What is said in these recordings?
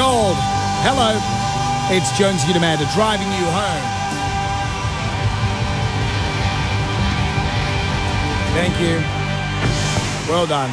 gold. Hello. It's Jonesy and Amanda driving you home. Thank you. Well done.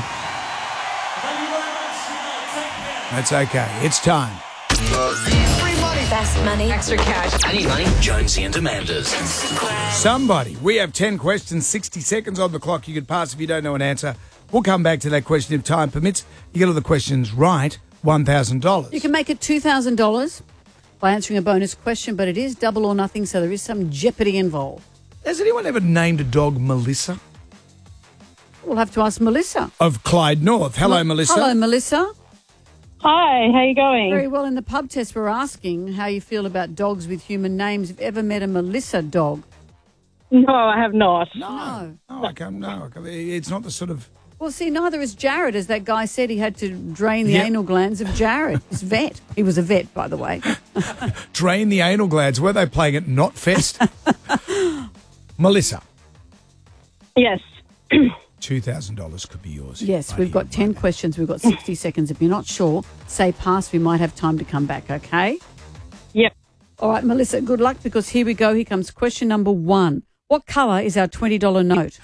That's okay. It's time. Free money. Fast money. Extra cash. I need money. Jonesy and Amanda's. Somebody. We have 10 questions, 60 seconds on the clock. You could pass if you don't know an answer. We'll come back to that question if time permits. You get all the questions right, $1,000. You can make it $2,000 by answering a bonus question, but it is double or nothing, so there is some jeopardy involved. Has anyone ever named a dog Melissa? We'll have to ask Melissa. Of Clyde North. Hello, Melissa. Hello, Melissa. Hi, how you going? Very well. In the pub test, we're asking how you feel about dogs with human names. Have you ever met a Melissa dog? No, I have not. No. It's not the sort of... Well, see, neither is Jared. As that guy said, he had to drain the anal glands of Jared, his vet. He was a vet, by the way. Drain the anal glands. Were they playing at Not Fest? Melissa. Yes. $2,000 could be yours. Yes, we've got 10 questions. We've got 60 seconds. If you're not sure, say pass. We might have time to come back, okay? Yep. All right, Melissa, good luck because here we go. Here comes question number 1. What colour is our $20 note?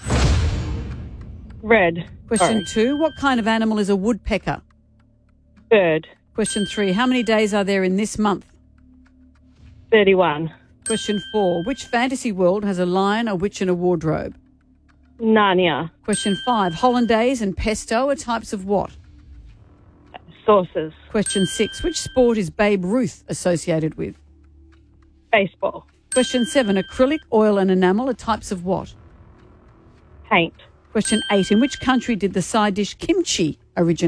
Red. Question 2. What kind of animal is a woodpecker? Bird. Question 3. How many days are there in this month? 31. Question 4. Which fantasy world has a lion, a witch and a wardrobe? Narnia. Question 5. Hollandaise and pesto are types of what? Sauces. Question 6. Which sport is Babe Ruth associated with? Baseball. Question 7. Acrylic, oil and enamel are types of what? Paint. Question 8. In which country did the side dish kimchi originate?